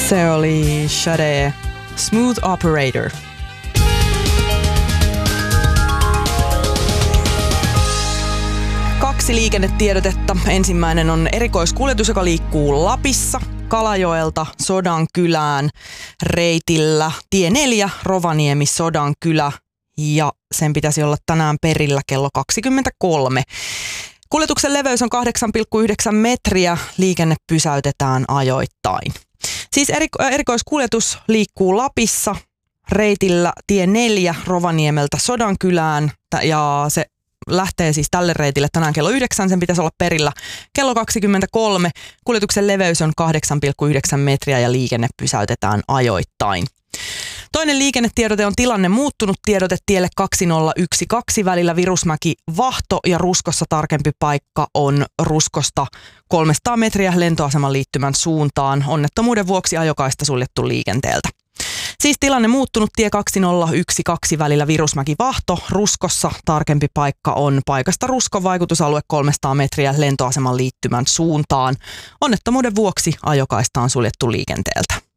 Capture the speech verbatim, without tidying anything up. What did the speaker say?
Se oli Sade, Smooth Operator. Kaksi liikennetiedotetta. Ensimmäinen on erikoiskuljetus, joka liikkuu Lapissa Kalajoelta Sodankylään reitillä tie neljä Rovaniemi Sodankylä, ja sen pitäisi olla tänään perillä kello kaksikymmentäkolme. Kuljetuksen leveys on kahdeksan pilkku yhdeksän metriä, liikenne pysäytetään ajoittain. Siis eriko- erikoiskuljetus liikkuu Lapissa reitillä tie neljä Rovaniemeltä Sodankylään, ja se lähtee siis tälle reitille tänään kello yhdeksän, sen pitäisi olla perillä kello kaksikymmentäkolme. Kuljetuksen leveys on kahdeksan pilkku yhdeksän metriä ja liikenne pysäytetään ajoittain. Toinen liikennetiedote on tilanne muuttunut tiedote tielle kaksituhattayksitoista välillä Virusmäki Vahto, ja Ruskossa tarkempi paikka on Ruskosta kolmesataa metriä lentoaseman liittymän suuntaan. Onnettomuuden vuoksi ajokaista suljettu liikenteeltä. Siis tilanne muuttunut tie kaksituhattayksitoista välillä Virusmäki Vahto, Ruskossa tarkempi paikka on paikasta Ruskon vaikutusalue kolmesataa metriä lentoaseman liittymän suuntaan. Onnettomuuden vuoksi ajokaista on suljettu liikenteeltä.